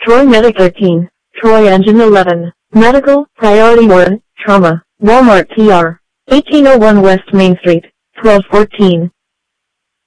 Troy Medic 13, Troy Engine 11, Medical, Priority 1, Trauma, Walmart TR, 1801 West Main Street, 1214.